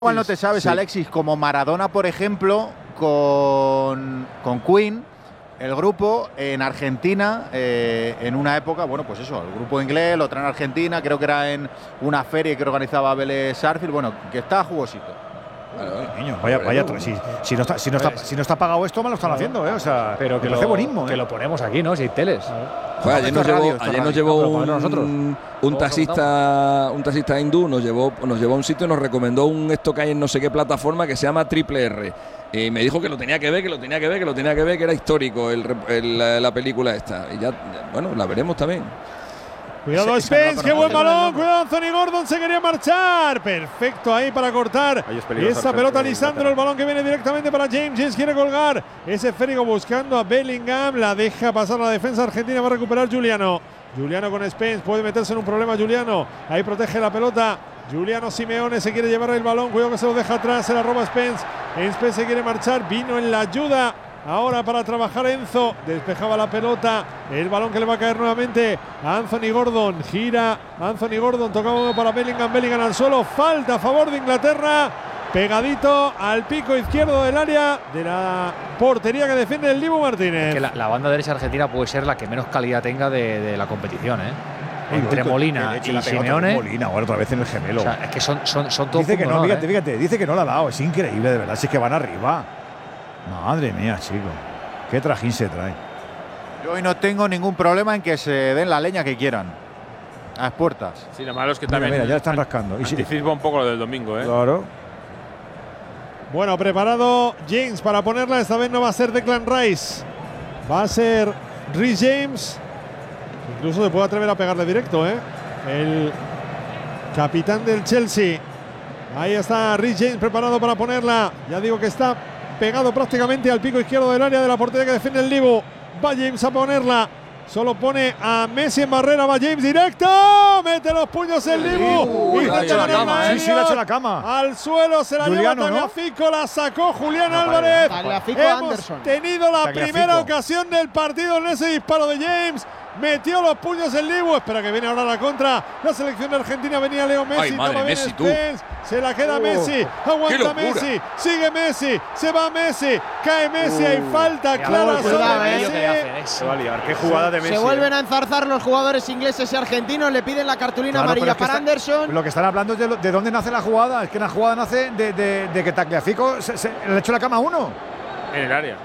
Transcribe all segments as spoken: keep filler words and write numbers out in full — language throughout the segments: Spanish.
Igual no te sabes, sí. Alexis, como Maradona, por ejemplo, con, con Queen, el grupo en Argentina, eh, en una época, bueno, pues eso, el grupo inglés, lo traen a Argentina, creo que era en una feria que organizaba Vélez Sarsfield, bueno, que está jugosito. Claro, niño, vaya, vaya, si, si, no está, si, no está, si no está pagado esto, me lo están haciendo, ¿eh? O sea, pero que lo, buenismo, ¿eh? Que lo ponemos aquí, ¿no? Si hay teles. Pues ayer nos llevó, ayer nos llevó un, un, un taxista, un taxista hindú, nos llevó, nos llevó a un sitio y nos recomendó un esto que hay en no sé qué plataforma que se llama Triple R. Y me dijo que lo tenía que ver, que lo tenía que ver, que lo tenía que ver, que era histórico el, el, la, la película esta. Y ya, bueno, la veremos también. Cuidado Spence, qué buen balón, cuidado Anthony Gordon, se quería marchar, perfecto ahí para cortar esa pelota Lisandro, el balón que viene directamente para James, James quiere colgar, ese esférico buscando a Bellingham, la deja pasar la defensa argentina, va a recuperar Giuliano, Giuliano con Spence, puede meterse en un problema Giuliano, ahí protege la pelota, Giuliano Simeone se quiere llevar el balón, cuidado que se lo deja atrás, se la roba Spence, Spence se quiere marchar, vino en la ayuda. Ahora para trabajar Enzo, despejaba la pelota, el balón que le va a caer nuevamente a Anthony Gordon, gira Anthony Gordon, tocaba para Bellingham, Bellingham al suelo, falta a favor de Inglaterra, pegadito al pico izquierdo del área de la portería que defiende el Dibu Martínez. Es que la, la banda derecha argentina puede ser la que menos calidad tenga de, de la competición, ¿eh? Entre Molina y Simeone. Molina, ahora otra vez en el gemelo. O sea, es que son, son, son todos. Dice que no, honor, fíjate, ¿eh? fíjate, dice que no la ha dado, es increíble, de verdad, si es que van arriba. Madre mía, chico. Qué trajín se trae. Yo hoy no tengo ningún problema en que se den la leña que quieran. A las puertas. Sí, lo malo es que mira, también. Mira, ya están rascando. Y anticipa un poco lo del domingo, ¿eh? Claro. Bueno, preparado James para ponerla. Esta vez no va a ser Declan Rice. Va a ser Reece James. Incluso se puede atrever a pegarle directo, ¿eh? El capitán del Chelsea. Ahí está Reece James preparado para ponerla. Ya digo que está pegado prácticamente al pico izquierdo del área de la portería que defiende el Dibu. Va James a ponerla. Solo pone a Messi en barrera. Va James directo. Mete los puños el Dibu. Uy, la la cama, sí, sí, la ha hecho la cama. Al suelo se la Giuliano, lleva Tagliafico. ¿No? La sacó Julián no, Álvarez. Tagliafico Hemos Anderson. tenido la Tagliafico. primera ocasión del partido en ese disparo de James. Metió los puños el Dibu. Espera que viene ahora la contra. La selección de Argentina. Venía Leo Messi. Ay, madre, toma bien Messi, tú. Spence. Se la queda Oh, Messi. Aguanta Messi. Sigue Messi. Se va Messi. Cae Messi. Uh, Hay falta clara sobre cuidado, Messi. eh. Se va a liar. Qué jugada de Messi. Se vuelven a enzarzar los jugadores ingleses y argentinos. Le piden la cartulina Claro, amarilla pero es que para está, Anderson. Lo que están hablando es de, lo, de dónde nace la jugada. Es que la jugada nace de, de, de que Tagliafico se, se, le echó la cama a uno. En el área.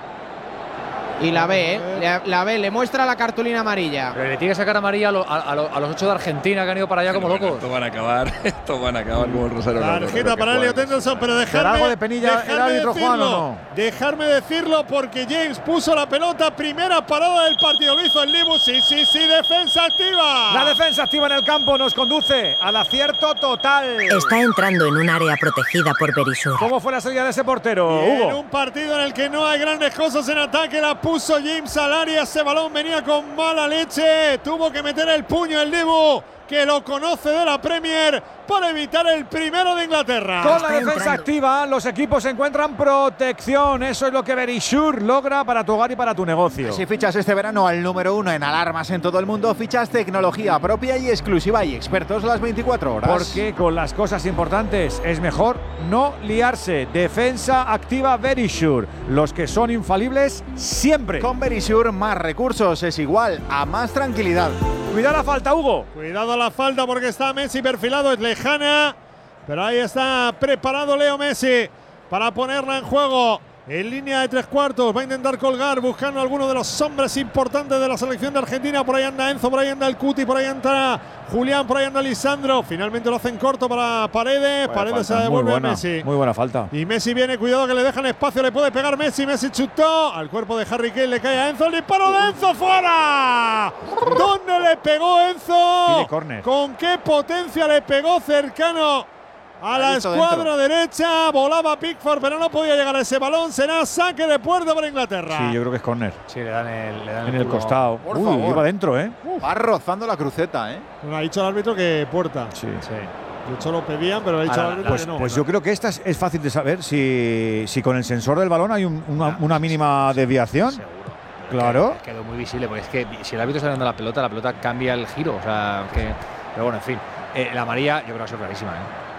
Y la ve, ¿eh? Le, la ve, le muestra la cartulina amarilla. Pero le tiene que sacar amarilla a, lo, a, a, a los ocho de Argentina que han ido para allá como locos. Estos van a acabar, estos van a acabar como el Rosario. Tarjeta para Elliot Anderson, pero dejarme, algo de penilla el árbitro Juan, ¿o no? Dejarme decirlo porque James puso la pelota, primera parada del partido, lo hizo el Dibu, sí, sí, sí, defensa activa. La defensa activa en el campo nos conduce al acierto total. Está entrando en un área protegida por Berisur. ¿Cómo fue la salida de ese portero, y Hugo? En un partido en el que no hay grandes cosas en ataque, la puso James al área, ese balón venía con mala leche, tuvo que meter el puño el Dibu, que lo conoce de la Premier, para evitar el primero de Inglaterra. Con la defensa activa, los equipos encuentran protección. Eso es lo que Verisur logra para tu hogar y para tu negocio. Si fichas este verano al número uno en alarmas en todo el mundo, fichas tecnología propia y exclusiva y expertos las veinticuatro horas. Porque con las cosas importantes es mejor no liarse. Defensa activa Verisur. Los que son infalibles siempre. Con Verisur, más recursos es igual a más tranquilidad. Cuidado la falta, Hugo. Cuidado a la falta porque está Messi perfilado, es lejana, pero ahí está preparado Leo Messi para ponerla en juego. En línea de tres cuartos, va a intentar colgar buscando a alguno de los hombres importantes de la selección de Argentina. Por ahí anda Enzo, por ahí anda el Cuti, por ahí anda Julián, por ahí anda Lisandro. Finalmente lo hacen corto para Paredes. Buena Paredes falta, se devuelve buena, a Messi. Muy buena falta. Y Messi viene, cuidado que le dejan espacio, le puede pegar Messi. Messi chutó al cuerpo de Harry Kane, le cae a Enzo. El disparo de Enzo fuera. ¿Dónde le pegó Enzo? Pide córner. ¿Con qué potencia le pegó cercano a la escuadra dentro. Derecha? Volaba Pickford, pero no podía llegar a ese balón. Será saque de puerta para Inglaterra. Sí, yo creo que es córner. Sí, le dan el, le dan en el, el costado. Por Uy, favor. iba dentro, ¿eh? Va rozando la cruceta, ¿eh? Bueno, ha dicho el árbitro que puerta. Sí. Sí. De hecho lo pedían, pero ha dicho el árbitro Pues, que no. pues yo creo que esta es, es fácil de saber si, si con el sensor del balón hay un, una, una mínima desviación. Seguro. Claro. Quedó, quedó muy visible, porque es que si el árbitro está dando la pelota, la pelota cambia el giro. O sea, que. Pero bueno, en fin. Eh, la amarilla yo creo que ha sido clarísima, ¿eh?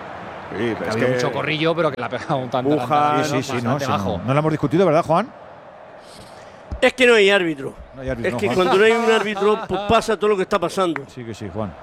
Sí, pero ha habido mucho corrillo, pero que la ha pegado un tanto. Buja, sí, sí, sí, no, sí, no. No lo hemos discutido, ¿verdad, Juan? Es que no hay árbitro. No hay árbitro es no, que Juan. cuando no hay un árbitro, pues pasa todo lo que está pasando. Sí, que sí, Juan.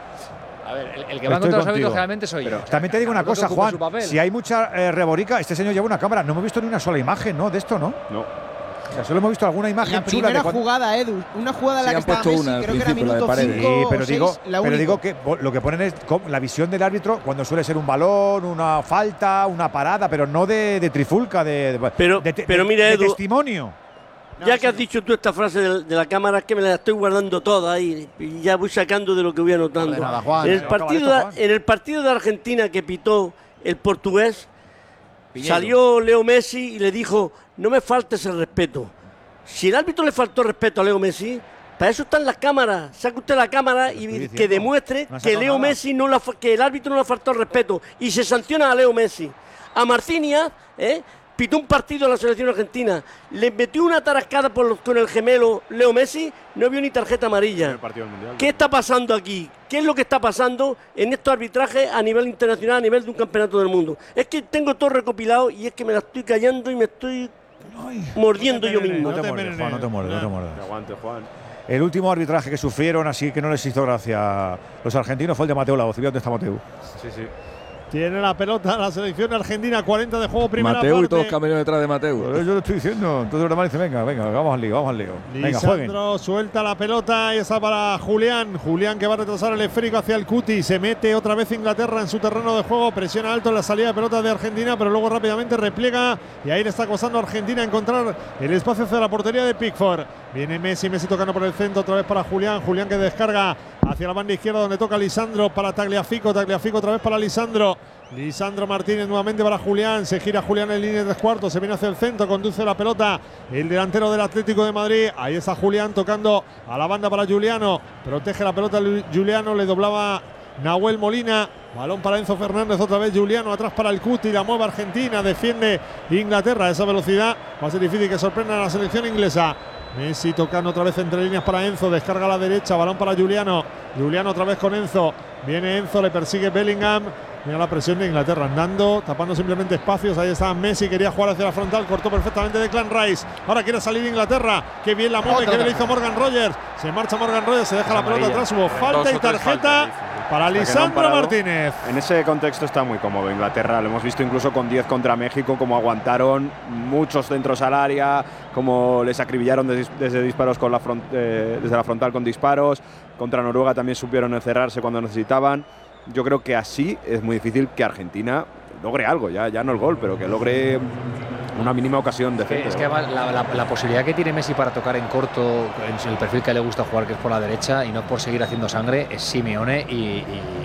A ver, el, el que va contra los árbitros generalmente soy pero yo. También te digo una cosa, Juan. Si hay mucha eh, reborica, este señor lleva una cámara. No hemos visto ni una sola imagen, ¿no? De esto, ¿no? No. O sea, solo hemos visto alguna imagen la chula. primera de cuando... jugada, Edu. Una jugada en la sí, que estaba puesto Messi, una, creo que era minuto Sí, cinco pero o digo, seis, la pero único. digo que lo que ponen es la visión del árbitro cuando suele ser un balón, una falta, una parada, pero no de, de trifulca, de, de, pero, de, pero de, mira, de Edu, testimonio. Ya No, que has sí. dicho tú esta frase de, de la cámara, es que me la estoy guardando toda ahí y ya voy sacando de lo que voy anotando. De nada, Juan. en, el Se va a acabar partido esto, de, Juan. en el partido de Argentina que pitó el portugués, Piñero. salió Leo Messi y le dijo: no me faltes el respeto. Si el árbitro le faltó respeto a Leo Messi, para eso están las cámaras. Saque usted la cámara y diciendo. que demuestre No ha que sacado Leo nada. Messi no la, que el árbitro no le faltó el respeto y se sanciona a Leo Messi. A Martínez, ¿eh? pitó un partido a la selección argentina, le metió una tarascada por los, con el gemelo Leo Messi, no vio ni tarjeta amarilla. El partido del Mundial. ¿Qué está pasando aquí? ¿Qué es lo que está pasando en estos arbitrajes a nivel internacional, a nivel de un campeonato del mundo? Es que tengo todo recopilado y es que me la estoy callando y me estoy mordiendo yo mismo. No te te muerdes, envenenes. Juan, no te muerdes, no te No. muerdes. Que aguante, Juan. El último arbitraje que sufrieron, así que no les hizo gracia a los argentinos, fue el de Mateo Laoz. ¿Dónde está Mateo? Sí, sí. Tiene la pelota la selección argentina, cuarenta de juego, primera Mateo parte. y todos camiones detrás de Mateo. Pues yo lo estoy diciendo. Entonces Román dice, venga, venga, vamos al lío, vamos al lío. Venga, jueguen. Lisandro suelta la pelota y está para Julián. Julián que va a retrasar el esférico hacia el Cuti. Se mete otra vez Inglaterra en su terreno de juego. Presiona alto en la salida de pelota de Argentina, pero luego rápidamente repliega. Y ahí le está costando a Argentina encontrar el espacio hacia la portería de Pickford. Viene Messi, Messi tocando por el centro otra vez para Julián. Julián que descarga hacia la banda izquierda donde toca Lisandro para Tagliafico. Tagliafico otra vez para Lisandro. Lisandro Martínez nuevamente para Julián. Se gira Julián en línea de tres cuartos. Se viene hacia el centro. Conduce la pelota el delantero del Atlético de Madrid. Ahí está Julián tocando a la banda para Juliano. Protege la pelota Juliano. Le doblaba Nahuel Molina. Balón para Enzo Fernández. Otra vez Juliano atrás para el Cuti. La mueve Argentina. Defiende Inglaterra. A esa velocidad va a ser difícil que sorprenda a la selección inglesa. Messi tocando otra vez entre líneas para Enzo. Descarga a la derecha. Balón para Juliano. Juliano otra vez con Enzo. Viene Enzo. Le persigue Bellingham. Mira la presión de Inglaterra andando, tapando simplemente espacios. Ahí está Messi, quería jugar hacia la frontal, cortó perfectamente Declan Rice. Ahora quiere salir Inglaterra. Qué bien la mueve, qué bien le hizo Morgan Rogers. Se marcha Morgan Rogers, se deja la pelota atrás. Hubo falta y tarjeta para Lisandro Martínez. En ese contexto está muy cómodo Inglaterra. Lo hemos visto incluso con diez contra México, cómo aguantaron muchos centros al área, cómo les acribillaron desde, desde disparos con la front, eh, desde la frontal con disparos. Contra Noruega también supieron encerrarse cuando necesitaban. Yo creo que así es muy difícil que Argentina logre algo, ya, ya no el gol, pero que logre una mínima ocasión de Es que, centro. es que además la, la, la posibilidad que tiene Messi para tocar en corto, en el perfil que le gusta jugar, que es por la derecha, y no por seguir haciendo sangre, es Simeone y, y,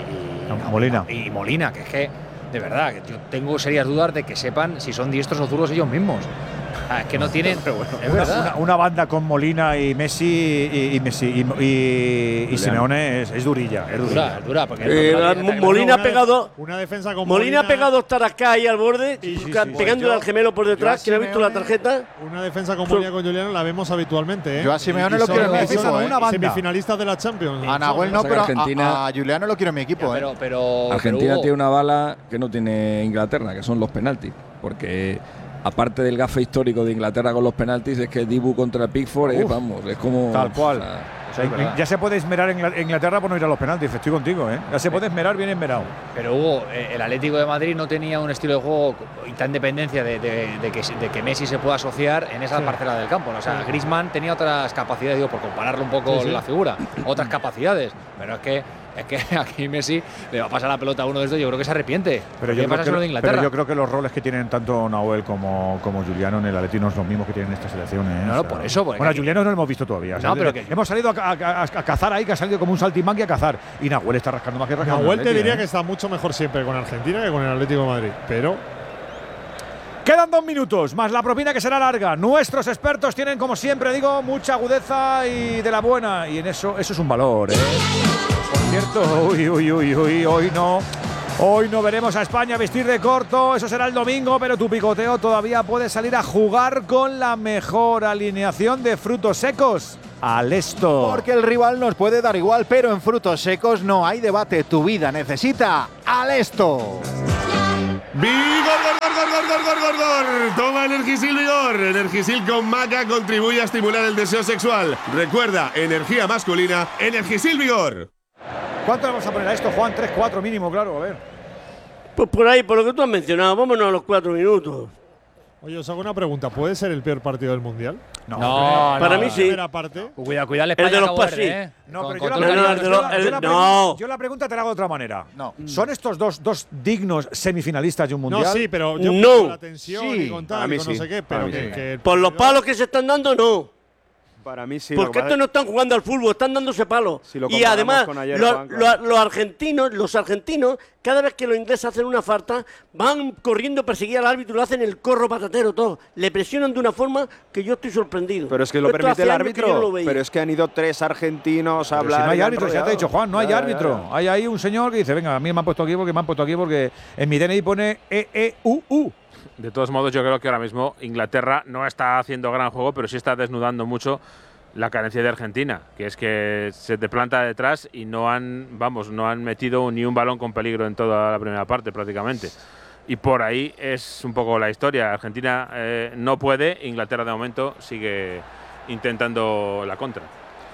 y Molina. Y, y Molina, que es que, de verdad, que yo tengo serias dudas de que sepan si son diestros o zurdos ellos mismos. Ah, es que no tienen. Pero bueno, es Una, verdad. una, una banda con Molina y Messi y, y Messi y, y, y Simeone es, es durilla. Es Dura, durilla. es dura. Porque Eh, la- la- Molina ha pegado. Una defensa con Molina ha pegado estar acá ahí al borde, Sí, sí, ca- sí. pegándole Pues yo- al gemelo por detrás, yo a que le ha visto la Simeone- tarjeta. Una defensa con Molina con Juliano la vemos habitualmente. ¿eh? Yo a Simeone Y lo son quiero en mi dos equipo, ¿eh? una banda. Semifinalistas de la Champions. A Nahuel no, Pasa que pero Argentina- a, a Juliano lo quiero en mi equipo. Ya, ¿eh? pero, pero, Argentina pero Hugo, tiene una bala que no tiene Inglaterra, que son los penaltis. Porque aparte del gafe histórico de Inglaterra con los penaltis, es que Dibu contra Pickford es, Uf, vamos, es como. Tal cual. o sea, O sea, es verdad. ya se puede esmerar en Ingl- Inglaterra por no ir a los penaltis. Estoy contigo, ¿eh? Ya se puede esmerar bien esmerado. Pero Hugo, eh, el Atlético de Madrid no tenía un estilo de juego y tan dependencia de, de- de que, de que Messi se pueda asociar en esa parcela del campo, ¿no? O sea, Griezmann tenía otras capacidades, digo, por compararlo un poco Sí, sí. la figura, otras capacidades, pero es que es que aquí Messi le va a pasar la pelota a uno de estos, yo creo que se arrepiente. Pero ¿Qué yo, creo pasa que, solo de Inglaterra? pero yo creo que los roles que tienen tanto Nahuel como, como Juliano en el Atleti no es los mismos que tienen en esta selección. ¿eh? No, no, por eso, porque Bueno, a aquí- Juliano no lo hemos visto todavía. No, O sea, pero que- hemos salido a, a- a- a cazar ahí, que ha salido como un saltimbanqui a cazar. Y Nahuel está rascando más que rascando. Nahuel en te el Atleti, diría ¿eh? que está mucho mejor siempre con Argentina que con el Atlético de Madrid. Pero Quedan dos minutos, más la propina que será larga. Nuestros expertos tienen, como siempre digo, mucha agudeza y de la buena. Y en eso, eso es un valor, ¿eh? Por cierto, uy, uy, uy, uy, hoy no. Hoy no veremos a España vestir de corto, eso será el domingo, pero tu picoteo todavía puede salir a jugar con la mejor alineación de frutos secos. Al esto. Porque el rival nos puede dar igual, pero en frutos secos no hay debate. Tu vida necesita al esto. ¡Vigor, gor, gor, gor, gor, gor, gor, gor! Toma Energisil Vigor. Energisil con maca contribuye a estimular el deseo sexual. Recuerda, energía masculina, Energisil Vigor. ¿Cuánto le vamos a poner a esto, Juan? tres, cuatro mínimo, claro, a ver. Pues por ahí, por lo que tú has mencionado, vámonos a los cuatro minutos. Oye, os hago una pregunta. ¿Puede ser el peor partido del Mundial? No, no, para no, mí no. sí. Parte. Cuidado, cuidado, España el de los Cabo Verde, pasis. ¿eh? No, Con- pero yo con la, todo el pregunta, no, yo no, la- yo la el- pregunta- no. yo la pregunta te la hago de otra manera. No. ¿Son estos dos, dos dignos semifinalistas de un mundial? No, sí, pero yo No. con la tensión Sí, y con para tal, mí y con no sí. sé qué, Para pero mí que, sí. que el Por los partido- palos que se están dando, no. Para mí sí. lo Porque que estos pasa- no están jugando al fútbol, están dándose palos. Si lo y comparamos además, con ayer, lo- Juan, lo- claro. los argentinos, los argentinos, cada vez que los ingleses hacen una falta, van corriendo a perseguir al árbitro y lo hacen el corro patatero todo. Le presionan de una forma que yo estoy sorprendido. Pero es que lo Esto permite hace el años que yo no árbitro. lo veía. Pero es que han ido tres argentinos a Pero si hablar. no hay y han árbitro, ya te he rodeado. dicho, Juan, no hay Ya, ya, árbitro. ya. Hay ahí un señor que dice, venga, a mí me han puesto aquí porque me han puesto aquí porque en mi D N I pone E E U U. De todos modos, yo creo que ahora mismo Inglaterra no está haciendo gran juego, pero sí está desnudando mucho la carencia de Argentina, que es que se te planta detrás y no han, vamos, no han metido ni un balón con peligro en toda la primera parte prácticamente. Y por ahí es un poco la historia. Argentina eh, no puede, Inglaterra de momento sigue intentando la contra.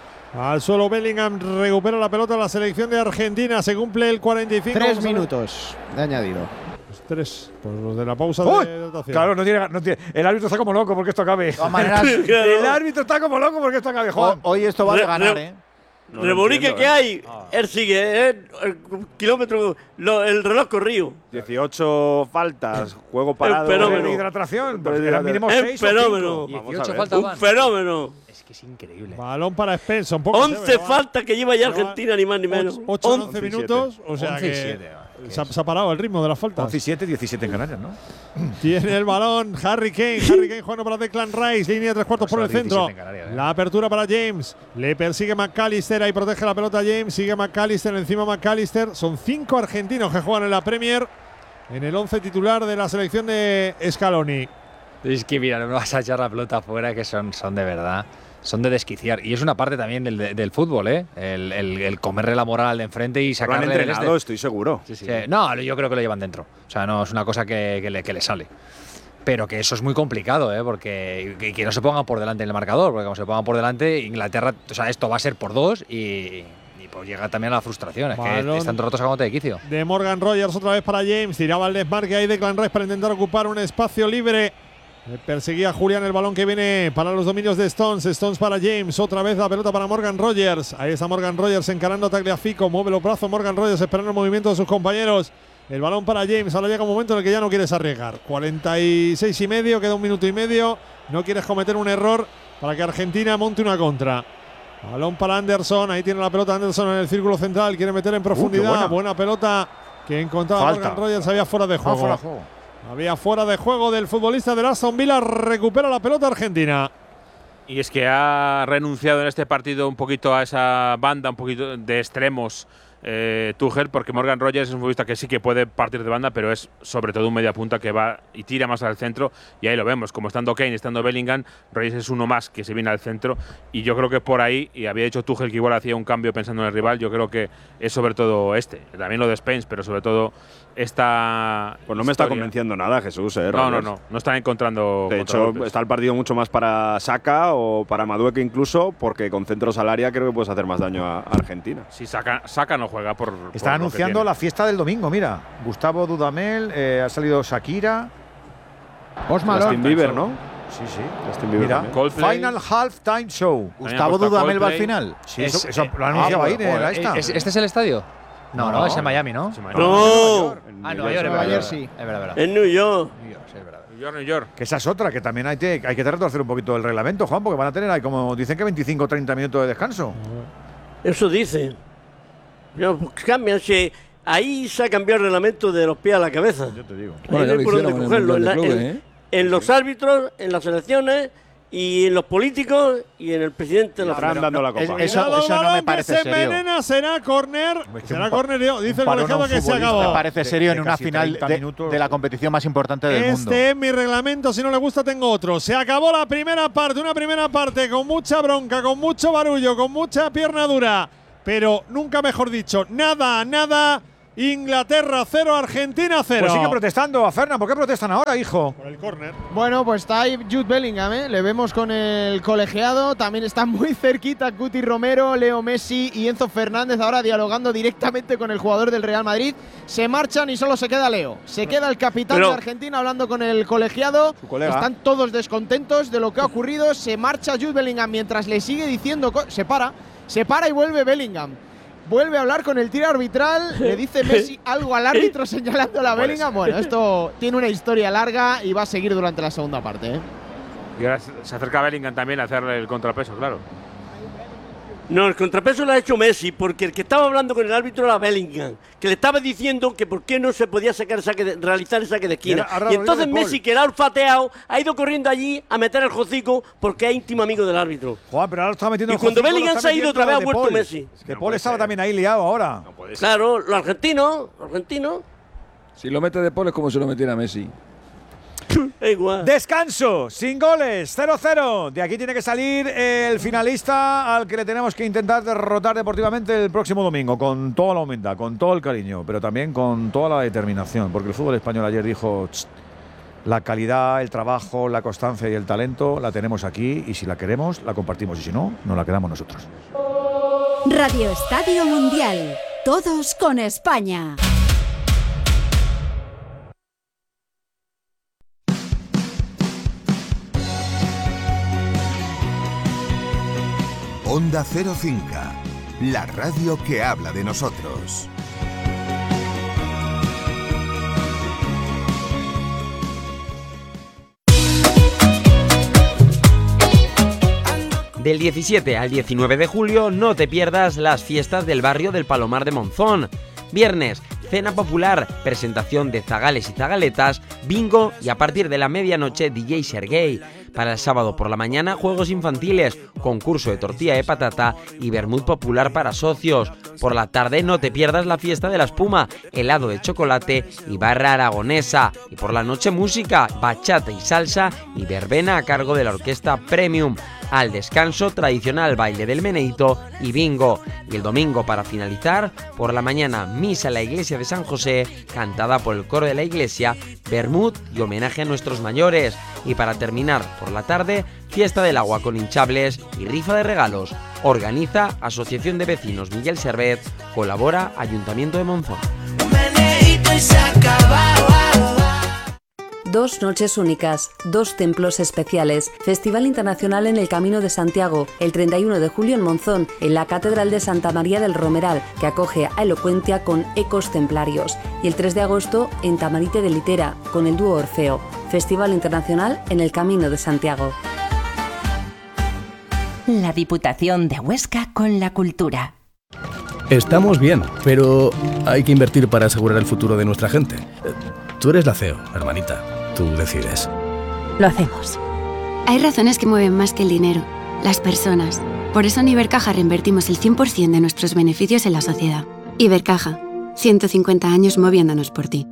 Al suelo Bellingham recupera la pelota la selección de Argentina. Se cumple el cuarenta y cinco. Tres Vamos a ver. minutos de añadido. Pues tres. Pues los de la pausa ¡Uy! de rotación. Claro, no tiene, no tiene- el árbitro está como loco porque esto acabe. De todas maneras, El árbitro está como loco porque esto acabe, Juan. hoy esto va de Re- ganar, re- ¿eh? No lo Reborique entiendo, que ¿eh? hay, él sigue, ¿eh? el kilómetro, lo- el reloj corrido. dieciocho faltas, juego parado. fenómeno. De hidratación, Pero eran mínimo Es seis o fenómeno. cinco. Vamos a dieciocho ver. faltas Un van. fenómeno. Es que es increíble. Balón para Spencer. Poco once faltas que lleva ya Lleva Argentina, ni más ni menos. ocho once. once minutos. O sea once y que siete, se, ha, se ha parado el ritmo de las faltas. once y siete, diecisiete en Canarias, ¿no? Tiene el balón Harry Kane. Harry Kane jugando para Declan Rice. Línea de tres cuartos por el Pues centro. diecisiete en Canarias, ¿eh? La apertura para James. Le persigue McAllister. Ahí protege la pelota James. Sigue McAllister. Encima McAllister. Son cinco argentinos que juegan en la Premier. En el once titular de la selección de Scaloni. Es que mira, no me vas a echar la pelota afuera, que son, son de verdad, son de desquiciar. Y es una parte también del, del fútbol, ¿eh? El, el, el comerle la moral al de enfrente y Lo han sacarle del entrenado, este. estoy seguro. Sí, no, yo creo que lo llevan dentro. O sea, no es una cosa que, que, le, que le sale. Pero que eso es muy complicado, ¿eh? Porque que, que no se pongan por delante en el marcador, porque como se pongan por delante, Inglaterra, o sea, esto va a ser por dos y, y pues llega también a la frustración. Es Balón que están rotos a camote de quicio. De Morgan Rogers otra vez para James. Tiraba el desmarque ahí de Declan Rice para intentar ocupar un espacio libre. Le perseguía Julián el balón que viene para los dominios de Stones. Stones para James. Otra vez la pelota para Morgan Rogers. Ahí está Morgan Rogers encarando a Tagliafico. Mueve los brazos Morgan Rogers esperando el movimiento de sus compañeros. El balón para James. Ahora llega un momento en el que ya no quieres arriesgar. cuarenta y seis y medio. Queda un minuto y medio. No quieres cometer un error para que Argentina monte una contra. Balón para Anderson. Ahí tiene la pelota Anderson en el círculo central. Quiere meter en profundidad. buena. buena. pelota que encontraba Falta. Morgan Rogers. Había fuera de Ah, juego. fuera de juego. Había fuera de juego del futbolista del Aston Villa. Recupera la pelota Argentina. Y es que ha renunciado en este partido un poquito a esa banda, un poquito de extremos eh, Tuchel, porque Morgan Rogers es un futbolista que sí que puede partir de banda, pero es sobre todo un media punta que va y tira más al centro, y ahí lo vemos, como estando Kane, estando Bellingham, Rogers es uno más que se viene al centro, y yo creo que por ahí, y había dicho Tuchel que igual hacía un cambio pensando en el rival, yo creo que es sobre todo este, también lo de Spence, pero sobre todo esta Pues no me está historia. convenciendo nada, Jesús. ¿eh, No, no, Rogers? no, no están encontrando De hecho, contragolpes. está el partido mucho más para Saka o para Madueque incluso, porque con centros al área creo que puedes hacer más daño a Argentina. Si Saka, Saka no juega por. Está anunciando la fiesta del domingo, mira. Gustavo Dudamel, eh, ha salido Shakira. Post Malone. Justin Bieber, ¿no? Sí, sí. Justin Bieber Mira, también. Coldplay. Final Halftime Show. Gustavo puesto Dudamel va al Coldplay. final. Sí, Es- eso, eso eh, lo ha anunciado ah, ahí, bueno, ahí está. ¿Es- ¿Este es el estadio? No, no, No. es en Miami, ¿no? Sí, ¡No! Ah, Nueva York, es Nueva verdad. York, Es sí. verdad, es verdad. En New York. New York, sí, es verdad. New York, New York. Que esa es otra, que también hay, que- hay que retorcer un poquito el reglamento, Juan, porque van a tener ahí, como dicen que veinticinco o treinta minutos de descanso. Eso dice. No, pues cambian, si ahí se ha cambiado el reglamento de los pies a la cabeza. Yo te digo. Ahí Bueno, no ya hay lo por dónde hicieron en el cogerlo. En, Mundial la- de Clubes, en- ¿eh? en los árbitros, en las selecciones y en los políticos y en el presidente de la Estarán federación. dando la copa. Es- Cuidado, Eso- eso no me balón que parece se serio. envenena, será córner. Es que Será un pa- córner, dice el un parón a colegiado un que se futbolista acabó. Me parece De- serio de en una casi final treinta de, minutos. de la competición más importante del mundo. Este es mi reglamento, si no le gusta tengo otro. Se acabó la primera parte, una primera parte con mucha bronca, con mucho barullo, con mucha pierna dura, pero nunca mejor dicho, nada, nada. Inglaterra cero, Argentina cero. Pues sigue protestando a Fernan. ¿Por qué protestan ahora, hijo? Por el córner. Bueno, pues está ahí Jude Bellingham, ¿eh? Le vemos con el colegiado. También está muy cerquita Cuti Romero, Leo Messi y Enzo Fernández ahora dialogando directamente con el jugador del Real Madrid. Se marchan y solo se queda Leo. Se queda el capitán Pero, de Argentina hablando con el colegiado. Están todos descontentos de lo que ha ocurrido. Se marcha Jude Bellingham mientras le sigue diciendo… Se para, se para y vuelve Bellingham. Vuelve a hablar con el tiro arbitral, le dice Messi algo al árbitro señalando a Bellingham. Bueno, esto tiene una historia larga y va a seguir durante la segunda parte, ¿eh? Y ahora se acerca Bellingham también a hacerle el contrapeso, claro. No, el contrapeso lo ha hecho Messi, porque el que estaba hablando con el árbitro era Bellingham, que le estaba diciendo que por qué no se podía sacar saque de, realizar el saque de esquina. Y, ahora, y entonces Messi, que le ha olfateado, ha ido corriendo allí a meter el hocico porque es íntimo amigo del árbitro. Juan, pero ahora está metiendo y el cuando hocico, Bellingham se ha ido otra vez, ha vuelto Paul. Messi. Que no Paul estaba ser. también ahí liado ahora. No puede ser. Claro, los argentinos, los argentinos. Si lo mete de Paul es como si lo metiera Messi. Igual. Descanso, sin goles, cero cero. De aquí tiene que salir el finalista al que le tenemos que intentar derrotar deportivamente el próximo domingo, con toda la humildad, con todo el cariño, pero también con toda la determinación, porque el fútbol español ayer dijo, la calidad, el trabajo, la constancia y el talento la tenemos aquí, y si la queremos, la compartimos, y si no, nos la quedamos nosotros. Radio Estadio Mundial, todos con España. Onda Cero Cinca, la radio que habla de nosotros. Del diecisiete al diecinueve de julio no te pierdas las fiestas del barrio del Palomar de Monzón. Viernes, cena popular, presentación de zagales y zagaletas, bingo y a partir de la medianoche D J Sergey. Para el sábado por la mañana, juegos infantiles, concurso de tortilla de patata y vermut popular para socios. Por la tarde no te pierdas la fiesta de la espuma, helado de chocolate y barra aragonesa. Y por la noche música, bachata y salsa y verbena a cargo de la orquesta Premium. Al descanso, tradicional baile del meneíto y bingo. Y el domingo, para finalizar, por la mañana, misa en la iglesia de San José, cantada por el coro de la iglesia, vermut y homenaje a nuestros mayores. Y para terminar, por la tarde, fiesta del agua con hinchables y rifa de regalos. Organiza Asociación de Vecinos Miguel Servet, colabora Ayuntamiento de Monzón. Dos noches únicas, dos templos especiales, Festival Internacional en el Camino de Santiago, el treinta y uno de julio en Monzón, en la Catedral de Santa María del Romeral, que acoge a Elocuentia con ecos templarios, y el tres de agosto en Tamarite de Litera, con el dúo Orfeo, Festival Internacional en el Camino de Santiago. La Diputación de Huesca con la cultura. Estamos bien, pero hay que invertir para asegurar el futuro de nuestra gente. Tú eres la C E O, hermanita. Tú decides. Lo hacemos. Hay razones que mueven más que el dinero, las personas. Por eso en Ibercaja reinvertimos el cien por ciento de nuestros beneficios en la sociedad. Ibercaja, ciento cincuenta años moviéndonos por ti.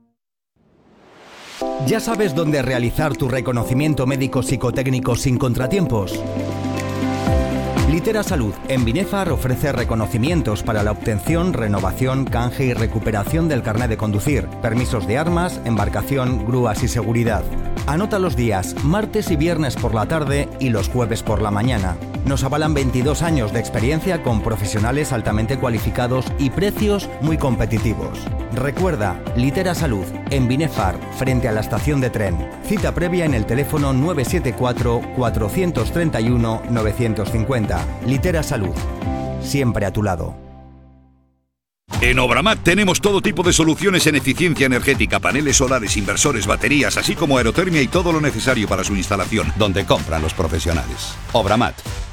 ¿Ya sabes dónde realizar tu reconocimiento médico psicotécnico sin contratiempos? Litera Salud en Binefar ofrece reconocimientos para la obtención, renovación, canje y recuperación del carnet de conducir, permisos de armas, embarcación, grúas y seguridad. Anota los días, martes y viernes por la tarde y los jueves por la mañana. Nos avalan veintidós años de experiencia con profesionales altamente cualificados y precios muy competitivos. Recuerda, Litera Salud en Binefar, frente a la estación de tren. Cita previa en el teléfono nueve siete cuatro, cuatro tres uno, nueve cinco cero. Litera Salud, siempre a tu lado. En Obramat tenemos todo tipo de soluciones en eficiencia energética, paneles solares, inversores, baterías, así como aerotermia y todo lo necesario para su instalación, donde compran los profesionales. Obramat.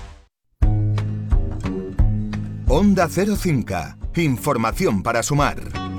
Onda Cero Cinco, información para sumar.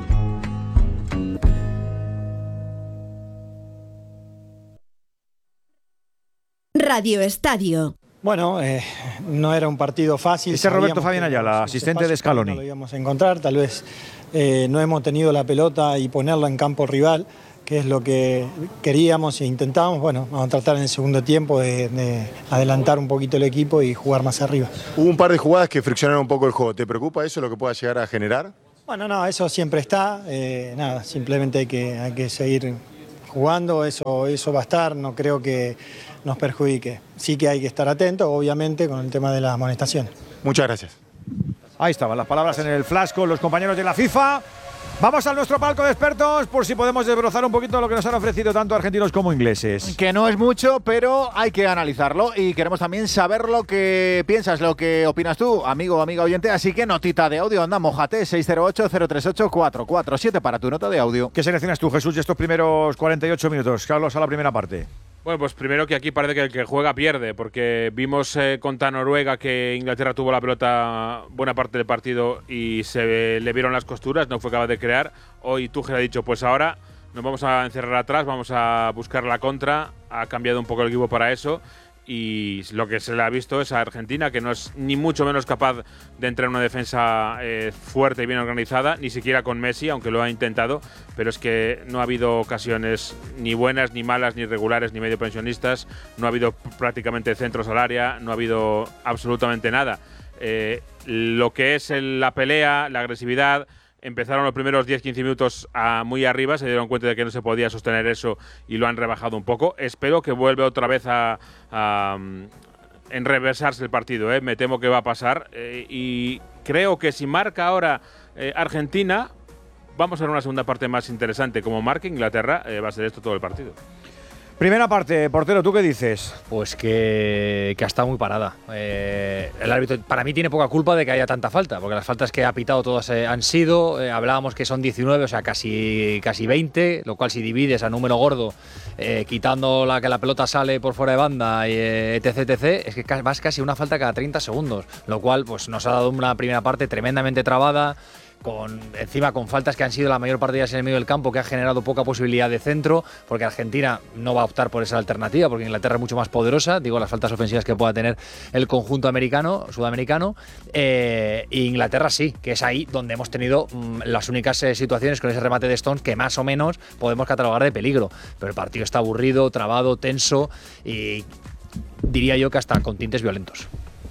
Radio Estadio. Bueno, eh, no era un partido fácil. Ese es Roberto Fabián Ayala, asistente de Scaloni. No lo íbamos a encontrar, tal vez eh, no hemos tenido la pelota y ponerla en campo rival, que es lo que queríamos e intentábamos. Bueno, vamos a tratar en el segundo tiempo de, de adelantar un poquito el equipo y jugar más arriba. Hubo un par de jugadas que friccionaron un poco el juego. ¿Te preocupa eso, lo que pueda llegar a generar? Bueno, no, eso siempre está. Eh, nada, simplemente hay que, hay que seguir jugando, eso, eso va a estar, no creo que nos perjudique. Sí que hay que estar atentos, obviamente, con el tema de las amonestaciones. Muchas gracias. Ahí estaban las palabras en el flash con los compañeros de la FIFA. Vamos a nuestro palco de expertos por si podemos desbrozar un poquito lo que nos han ofrecido tanto argentinos como ingleses. Que no es mucho, pero hay que analizarlo y queremos también saber lo que piensas, lo que opinas tú, amigo o amiga oyente. Así que notita de audio, anda, mójate, seis cero ocho, cero tres ocho, cuatro cuatro siete para tu nota de audio. ¿Qué seleccionas tú, Jesús, de estos primeros cuarenta y ocho minutos? Carlos, a la primera parte. Bueno, pues primero que aquí parece que el que juega pierde, porque vimos eh, contra Noruega que Inglaterra tuvo la pelota buena parte del partido y se le vieron las costuras, no fue capaz de crear. Hoy Tuchel ha dicho, pues ahora nos vamos a encerrar atrás, vamos a buscar la contra, ha cambiado un poco el equipo para eso. Y lo que se le ha visto es a Argentina, que no es ni mucho menos capaz de entrar en una defensa eh, fuerte y bien organizada, ni siquiera con Messi, aunque lo ha intentado, pero es que no ha habido ocasiones ni buenas, ni malas, ni regulares, ni medio pensionistas, no ha habido prácticamente centros al área, no ha habido absolutamente nada. Eh, lo que es el, la pelea, la agresividad, empezaron los primeros diez quince minutos a muy arriba, se dieron cuenta de que no se podía sostener eso y lo han rebajado un poco. Espero que vuelva otra vez a, a enreversarse el partido, ¿eh? Me temo que va a pasar eh, y creo que si marca ahora eh, Argentina, vamos a ver una segunda parte más interesante. Como marque Inglaterra, eh, va a ser esto todo el partido. Primera parte, portero, ¿tú qué dices? Pues que, que ha estado muy parada. Eh, el árbitro para mí tiene poca culpa de que haya tanta falta, porque las faltas que ha pitado todas eh, han sido, eh, hablábamos que son diecinueve, o sea, casi, casi veinte, lo cual si divides a número gordo, eh, quitando la que la pelota sale por fuera de banda, y, eh, etc, etc, es que vas casi una falta cada treinta segundos, lo cual pues nos ha dado una primera parte tremendamente trabada, con encima con faltas que han sido la mayor parte de ellas en el medio del campo, que ha generado poca posibilidad de centro, porque Argentina no va a optar por esa alternativa, porque Inglaterra es mucho más poderosa, digo, las faltas ofensivas que pueda tener el conjunto americano, sudamericano, eh, e Inglaterra sí, que es ahí donde hemos tenido mmm, las únicas eh, situaciones con ese remate de Stones que más o menos podemos catalogar de peligro, pero el partido está aburrido, trabado, tenso y diría yo que hasta con tintes violentos.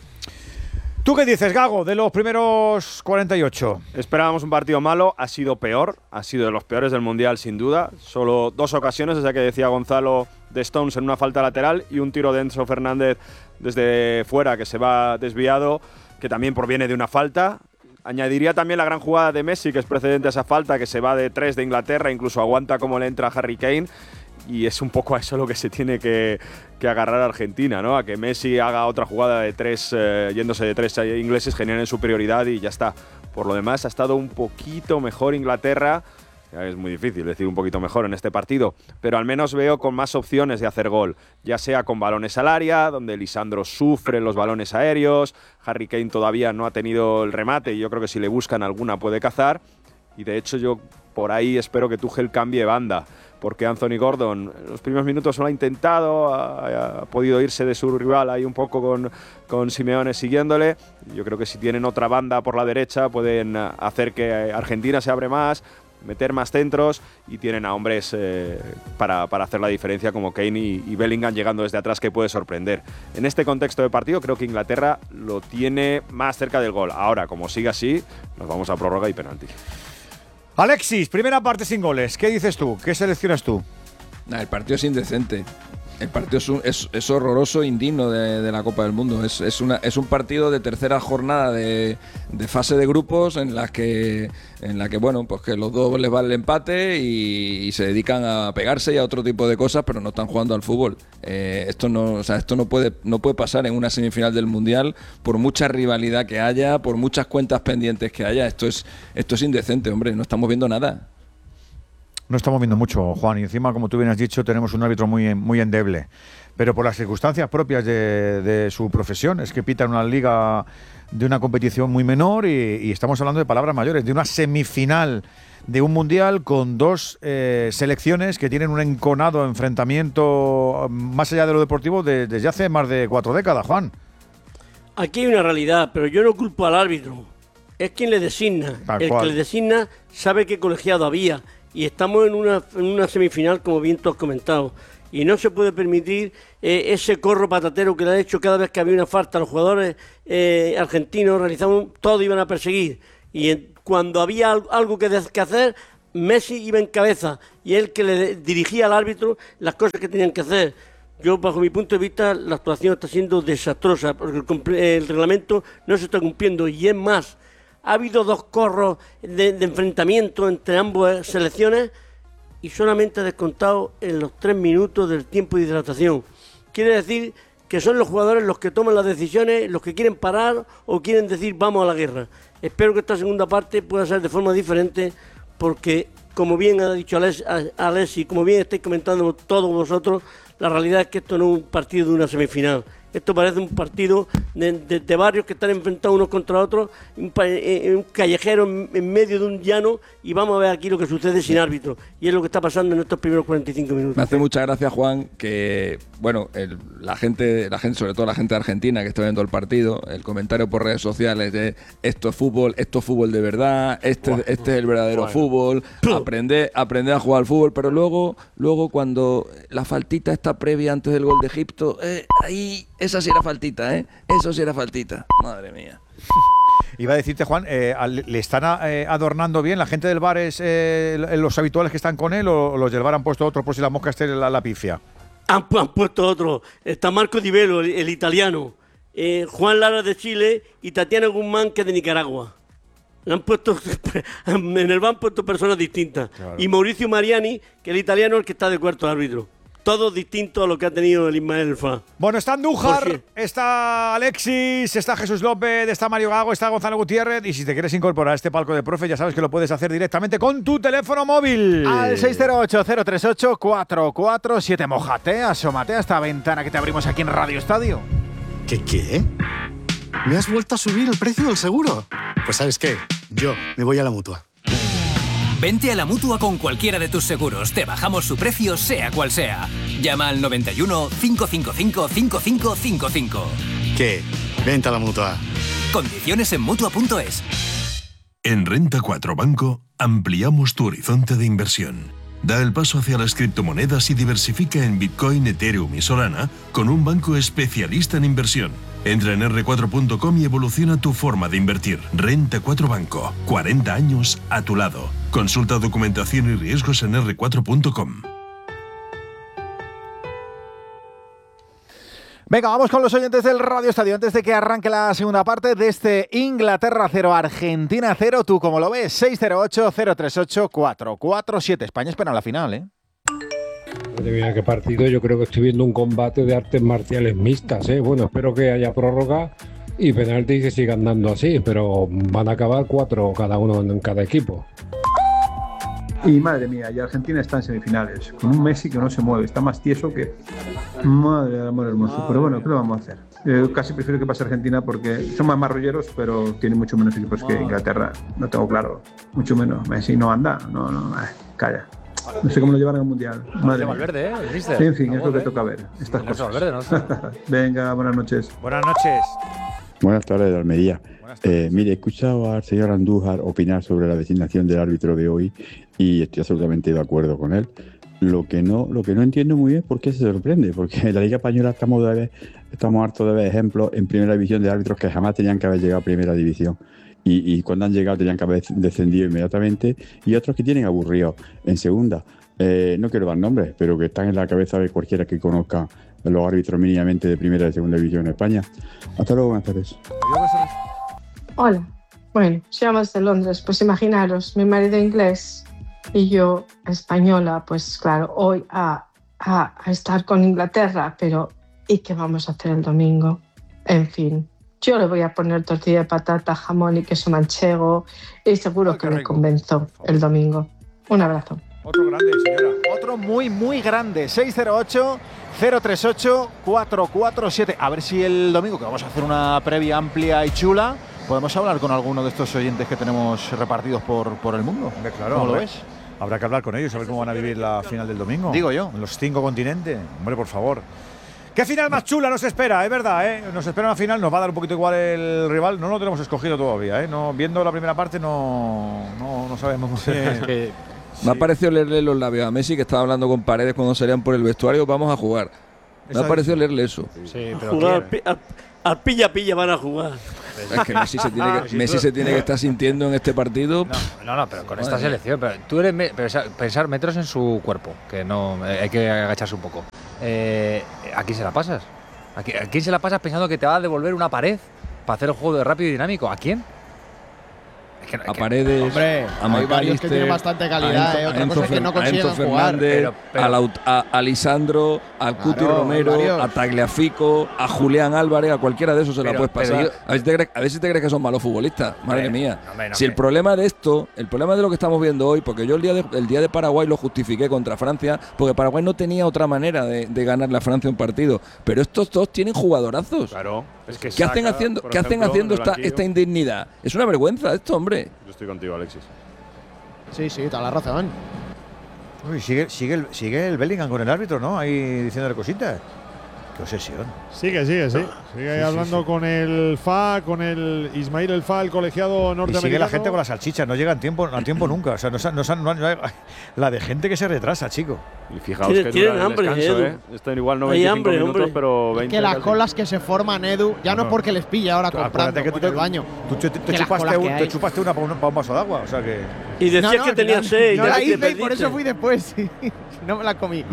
¿Tú qué dices, Gago, de los primeros cuarenta y ocho? Esperábamos un partido malo, ha sido peor, ha sido de los peores del Mundial sin duda. Solo dos ocasiones, esa que decía Gonzalo, de Stones en una falta lateral y un tiro de Enzo Fernández desde fuera que se va desviado, que también proviene de una falta. Añadiría también la gran jugada de Messi, que es precedente a esa falta, que se va de tres de Inglaterra, incluso aguanta como le entra Harry Kane. Y es un poco a eso lo que se tiene que, que agarrar a Argentina, ¿no? A que Messi haga otra jugada de tres, eh, yéndose de tres ingleses, generen superioridad y ya está. Por lo demás, ha estado un poquito mejor Inglaterra. Es muy difícil decir un poquito mejor en este partido, pero al menos veo con más opciones de hacer gol, ya sea con balones al área, donde Lisandro sufre los balones aéreos, Harry Kane todavía no ha tenido el remate y yo creo que si le buscan alguna puede cazar. Y de hecho yo por ahí espero que Tuchel cambie banda, porque Anthony Gordon en los primeros minutos lo ha intentado, ha, ha podido irse de su rival ahí un poco con, con Simeone siguiéndole. Yo creo que si tienen otra banda por la derecha pueden hacer que Argentina se abre más, meter más centros y tienen a hombres eh, para, para hacer la diferencia como Kane y, y Bellingham llegando desde atrás, que puede sorprender. En este contexto de partido creo que Inglaterra lo tiene más cerca del gol. Ahora, como siga así, nos vamos a prórroga y penalti. Alexis, primera parte sin goles. ¿Qué dices tú? ¿Qué seleccionas tú? Nah, el partido es indecente. El partido es, un, es, es horroroso, indigno de, de la Copa del Mundo. Es, es, una, es un partido de tercera jornada de, de fase de grupos en la que, en la que bueno, pues que los dos les vale el empate y, y se dedican a pegarse y a otro tipo de cosas, pero no están jugando al fútbol. Eh, esto no, o sea, esto no puede, no puede pasar en una semifinal del Mundial, por mucha rivalidad que haya, por muchas cuentas pendientes que haya. Esto es, esto es indecente, hombre. No estamos viendo nada. No estamos viendo mucho, Juan, y encima, como tú bien has dicho, tenemos un árbitro muy, muy endeble, pero por las circunstancias propias de, de su profesión. Es que pita en una liga de una competición muy menor y, y estamos hablando de palabras mayores, de una semifinal de un mundial con dos eh, selecciones que tienen un enconado enfrentamiento más allá de lo deportivo de, desde hace más de cuatro décadas, Juan. Aquí hay una realidad, pero yo no culpo al árbitro, es quien le designa. Tal el cual. que le designa sabe qué colegiado había. Y estamos en una, en una semifinal, como bien tú has comentado, y no se puede permitir eh, ese corro patatero que le ha hecho cada vez que había una falta. Los jugadores eh, argentinos realizaban, todo iban a perseguir, Y en, cuando había algo que, que hacer, Messi iba en cabeza y él que le dirigía al árbitro las cosas que tenían que hacer. Yo, bajo mi punto de vista, la actuación está siendo desastrosa porque el, el reglamento no se está cumpliendo. Y es más, ha habido dos corros de, de enfrentamiento entre ambas selecciones y solamente ha descontado en los tres minutos del tiempo de hidratación. Quiere decir que son los jugadores los que toman las decisiones, los que quieren parar o quieren decir vamos a la guerra. Espero que esta segunda parte pueda ser de forma diferente porque, como bien ha dicho Alexis, como bien estáis comentando todos vosotros, la realidad es que esto no es un partido de una semifinal. Esto parece un partido de, de, de barrios que están enfrentados unos contra otros, un, un callejero en, en medio de un llano, y vamos a ver aquí lo que sucede sin árbitro. Y es lo que está pasando en estos primeros cuarenta y cinco minutos. Me hace mucha gracia, Juan, que bueno, el, la gente, la gente, sobre todo la gente de Argentina que está viendo el partido, el comentario por redes sociales de esto es fútbol, esto es fútbol de verdad, este, wow, este es el verdadero bueno. fútbol, aprender, aprender a jugar al fútbol, pero luego, luego cuando la faltita está previa antes del gol de Egipto, eh, ahí esa sí era faltita, ¿eh? Eso sí era faltita. Madre mía. Iba a decirte, Juan, eh, ¿le están eh, adornando bien? ¿La gente del bar es eh, los habituales que están con él o los del bar han puesto otro por si la mosca esté la, la pifia? Han, han puesto otro. Está Marco Di Velo, el, el italiano, eh, Juan Lara de Chile y Tatiana Guzmán, que es de Nicaragua. Le han puesto, en el bar han puesto personas distintas. Claro. Y Mauricio Mariani, que es el italiano, el que está de cuarto árbitro. Todo distinto a lo que ha tenido el Ismael Fa. Bueno, está Andújar, está Alexis, está Jesús López, está Mario Gago, está Gonzalo Gutiérrez. Y si te quieres incorporar a este palco de profe, ya sabes que lo puedes hacer directamente con tu teléfono móvil. Al seis cero ocho, cero tres ocho, cuatro cuatro siete. Mójate, asómate a esta ventana que te abrimos aquí en Radio Estadio. ¿Qué qué? ¿Me has vuelto a subir el precio del seguro? Pues ¿sabes qué? Yo me voy a la Mutua. Vente a la Mutua con cualquiera de tus seguros. Te bajamos su precio, sea cual sea. Llama al noventa y uno, cinco cinco cinco, cinco cinco cinco cinco. ¿Qué? Vente a la Mutua. Condiciones en Mutua punto es. En Renta cuatro Banco ampliamos tu horizonte de inversión. Da el paso hacia las criptomonedas y diversifica en Bitcoin, Ethereum y Solana con un banco especialista en inversión. Entra en erre cuatro punto com y evoluciona tu forma de invertir. Renta cuatro Banco. cuarenta años a tu lado. Consulta documentación y riesgos en erre cuatro punto com. Venga, vamos con los oyentes del Radio Estadio. Antes de que arranque la segunda parte de este Inglaterra cero, Argentina cero. ¿Tú cómo lo ves? seis cero ocho, cero tres ocho, cuatro cuatro siete. España espera la final, ¿eh? Mira qué partido, yo creo que estoy viendo un combate de artes marciales mixtas, ¿eh? Bueno, espero que haya prórroga y penalti y que sigan dando así, pero van a acabar cuatro cada uno en cada equipo. Y madre mía, y Argentina está en semifinales, con un Messi que no se mueve, está más tieso que... Madre del amor hermoso, pero bueno, ¿qué lo vamos a hacer? Eh, casi prefiero que pase Argentina porque son más marrulleros, pero tienen mucho menos equipos que Inglaterra, no tengo claro, mucho menos. Messi no anda, no, no, ay, calla. No sé cómo lo llevan al Mundial. Madre mía. Valverde, ¿eh? ¿Viste? Sí, en fin, no, es lo que ¿eh? toca ver, estas no cosas. Valverde, ¿no? Venga, buenas noches. Buenas noches. Buenas tardes, de Almería. Eh, mire, he escuchado al señor Andújar opinar sobre la designación del árbitro de hoy y estoy absolutamente de acuerdo con él. Lo que no, lo que no entiendo muy bien es por qué se sorprende, porque en la Liga Española estamos, de ver, estamos hartos de ver ejemplos en primera división de árbitros que jamás tenían que haber llegado a primera división. Y, y cuando han llegado tenían que haber descendido inmediatamente, y otros que tienen aburridos en segunda. Eh, no quiero dar nombres, pero que están en la cabeza de cualquiera que conozca los árbitros mínimamente de primera y segunda división en España. Hasta luego, buenas tardes. Hola, bueno, llamas de Londres, pues imaginaros, mi marido inglés y yo española, pues claro, hoy a, a, a estar con Inglaterra, pero ¿y qué vamos a hacer el domingo? En fin, yo le voy a poner tortilla de patata, jamón y queso manchego y seguro que me convenzo el domingo. Un abrazo. Otro grande, señora. Otro muy, muy grande. seis cero ocho, cero tres ocho, cuatro cuatro siete. A ver si el domingo, que vamos a hacer una previa amplia y chula, podemos hablar con alguno de estos oyentes que tenemos repartidos por, por el mundo. Hombre, claro, ¿Cómo hombre, lo ves? Habrá que hablar con ellos, a ver cómo van a vivir la final del domingo. Digo yo. En los cinco continentes. Hombre, por favor. ¿Qué final más chula nos espera? Es verdad, ¿eh? Nos espera una final, nos va a dar un poquito igual el rival. No lo tenemos escogido todavía, ¿eh? No, viendo la primera parte no, no, no sabemos muy bien. Sí. Me ha parecido leerle los labios a Messi, que estaba hablando con Paredes cuando salían por el vestuario. Vamos a jugar. Me ha parecido leerle eso. Sí, pero jugar al, pi al, al pilla pilla van a jugar. Es que Messi se tiene que, Messi se tiene que estar sintiendo en este partido. No, no, no pero con esta selección. Pero tú eres me, pensar, pensar metros en su cuerpo, que no hay que agacharse un poco. Eh, ¿A quién se la pasas? ¿A quién, ¿A quién se la pasas pensando que te va a devolver una pared para hacer el juego de rápido y dinámico? ¿A quién? Es que, a Paredes, hombre, a hay varios que tienen bastante calidad, eh, otra cosa es que no consiguen jugar. Pero, pero, a, Laut, a, a Lisandro, a claro, Cuti Romero, a Tagliafico, a Julián Álvarez, a cualquiera de esos se pero, la puedes pasar. Yo, a, ver si te crees, a ver si te crees que son malos futbolistas, madre hombre, mía. No, no, si el problema de esto, el problema de lo que estamos viendo hoy, porque yo el día de, el día de Paraguay lo justifiqué contra Francia, porque Paraguay no tenía otra manera de, de ganarle a Francia un partido, pero estos dos tienen jugadorazos. Claro. Es que ¿Qué saca, hacen haciendo, ¿qué ejemplo, hacen haciendo esta, esta indignidad? Es una vergüenza esto, hombre. Yo estoy contigo, Alexis. Sí, sí, toda la razón. Uy, sigue, sigue, el, sigue el Bellingham con el árbitro, ¿no? Ahí diciéndole cositas. Qué obsesión. Sigue, sigue, sí. Sigue ahí sí, hablando sí, sí. con el F A, con el Ismail El F A, el colegiado norteamericano. Y sigue la gente con las salchichas, no llega a tiempo, a tiempo nunca. O sea, no, no, no, no, la de gente que se retrasa, chico. Y fijaos que dura el hambre, descanso, Edu. ¿eh? Están igual noventa y cinco hambre, minutos, hombre. pero veinte. Es que las colas que se forman, Edu, ya no, no porque les pilla ahora comprando que tú en el baño. Tú te, te, chupaste, un, te chupaste una para un, para un vaso de agua, o sea que… Y decías no, no, que tenía no, sed. No, no la hice y por eso fui después. No me la comí.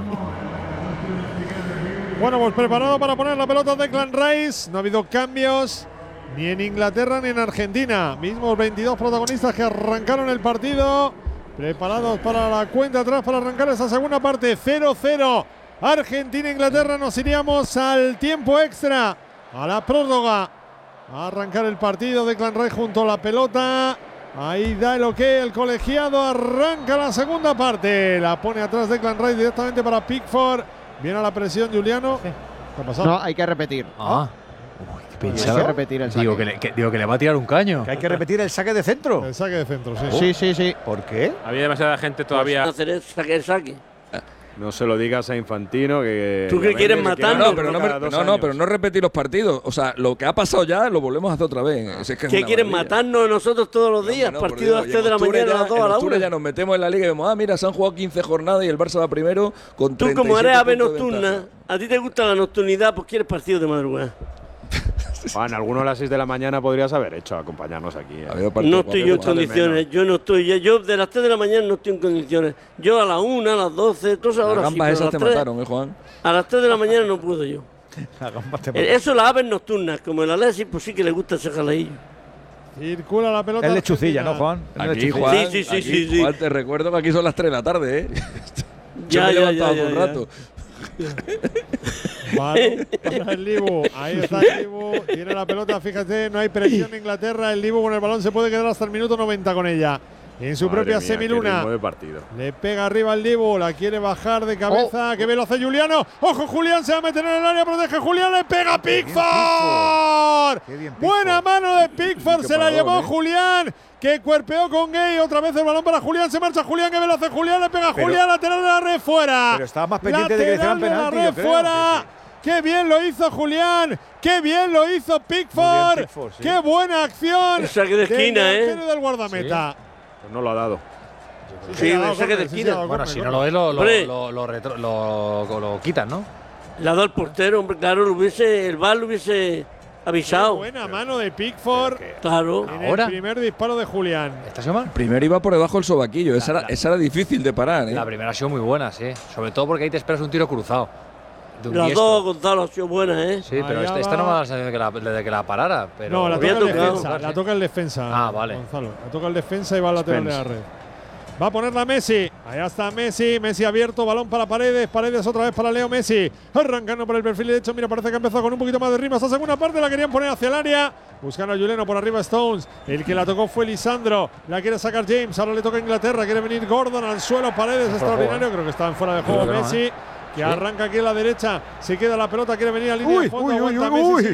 Bueno, pues preparado para poner la pelota de Declan Rice. No ha habido cambios ni en Inglaterra ni en Argentina. Mismos veintidós protagonistas que arrancaron el partido. Preparados para la cuenta atrás para arrancar esa segunda parte. cero cero. Argentina-Inglaterra. Nos iríamos al tiempo extra. A la prórroga. A arrancar el partido. Declan Rice junto a la pelota. Ahí da el ok el colegiado. Arranca la segunda parte. La pone atrás Declan Rice directamente para Pickford. Viene a la presión Juliano. ¿Qué ha pasado? No, hay que repetir. Ah. Uy, qué pensado. Hay que repetir el saque. Digo que, le, que, digo que le va a tirar un caño. Que hay que repetir el saque de centro. El saque de centro, sí. Oh. Sí, sí, sí. ¿Por qué? Había demasiada gente todavía. Hacer el saque, el saque. No se lo digas a Infantino que… ¿Tú qué quieres matarlo? No, pero no, me, no, no, pero no repetir los partidos. O sea, lo que ha pasado ya lo volvemos a hacer otra vez. Es que es ¿Qué quieren matarnos nosotros todos los días? No, no, partido a las tres de la mañana, a las dos a la una. Ya nos metemos en la liga y vemos, ah, mira, se han jugado quince jornadas y el Barça va primero con Tú como eres ave nocturna, a ti te gusta la nocturnidad, pues quieres partidos de madrugada. Juan, alguno a las seis de la mañana podrías haber hecho acompañarnos aquí. ¿eh? No estoy yo en condiciones, yo no estoy, yo de las tres de la mañana no estoy en condiciones. Yo a las una, a las doce, todas esas horas sí, pero esas a te las tres, mataron, ¿eh, Juan? A las tres de la mañana no puedo yo. Eso las aves nocturnas, como el Alexis, pues sí que le gusta ese jalaillo. Circula la pelota. Es lechucilla, ¿no, Juan? Aquí, Juan, sí, sí, sí, aquí, sí, sí. Juan, te recuerdo que aquí son las tres de la tarde, ¿eh? Ya, me he ya, levantado ya, hace un ya, rato. Balón para el Dibu. Ahí está el Dibu. Tiene la pelota, fíjate, no hay presión en Inglaterra. El Dibu con el balón se puede quedar hasta el minuto noventa con ella. En su Madre propia mía, semiluna. de partido. Le pega arriba el Dibu. La quiere bajar de cabeza. Oh. Que veloz hace Juliano. Ojo, Julián se va a meter en el área. Protege Julián. Le pega Pickford. Buena mano de Pickford. Se la llevó eh. Julián. Que cuerpeó con Gay. Otra vez el balón para Julián. Se marcha Julián. Que veloz hace Julián. Le pega pero, Julián. Lateral de la red fuera. Pero estaba más pendiente lateral de que le hicieran penalti. La red yo creo, fuera. sí, sí. ¡Qué bien lo hizo Julián! ¡Qué bien lo hizo Pickford! Bien, Pickford sí. ¡Qué buena acción! El saque de esquina, del ¿eh? del guardameta. Sí. Pues no lo ha dado. Sí, sí, el saque de esquina. Sí, bueno, si no lo es, lo, lo, lo, lo, retro, lo, lo, lo quitan, ¿no? Le ha dado el portero, hombre, claro, lo hubiese, el V A R lo hubiese avisado. Qué buena mano de Pickford. Claro. En ¿Ahora? El primer disparo de Julián. ¿Esta se llama? Primero iba por debajo el sobaquillo. La, esa, era, la, esa era difícil de parar, ¿eh? La primera ha sido muy buena, sí. Sobre todo porque ahí te esperas un tiro cruzado. Las dos, Gonzalo, ha sido buena, ¿eh? Sí, pero esta, esta no me da la sensación de que la, de que la parara. Pero no, la toca el defensa. La sí. toca el defensa. Ah, vale. Gonzalo. La toca el defensa y va al lateral de la red. Va a ponerla Messi. Allá está Messi. Messi abierto. Balón para Paredes. Paredes otra vez para Leo Messi. Arrancando por el perfil derecho. Mira, parece que ha empezado con un poquito más de ritmo. Esta segunda parte la querían poner hacia el área. Buscando a Juliano por arriba Stones. El que la tocó fue Lisandro. La quiere sacar James. Ahora le toca a Inglaterra. Quiere venir Gordon al suelo. Paredes extraordinario. Creo que está en fuera de juego Messi. Que ¿Sí? arranca aquí a la derecha, se queda la pelota, quiere venir al línea de fondo, uy, aguanta uy, Messi, uy. sigue